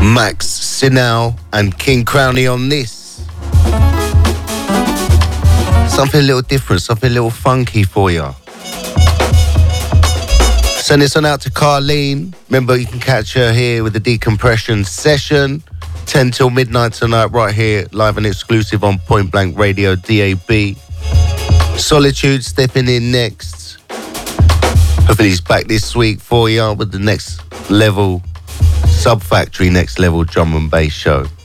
Max Sinal and King Crowney on this. Something a little different, something a little funky for you. Send this on out to Carlene. Remember, you can catch her here with the Decompression session. 10 till midnight tonight, right here, live and exclusive on Point Blank Radio DAB. Solitude stepping in next. Hopefully he's back this week for you with the next level, Sub Factory Next Level drum and bass show.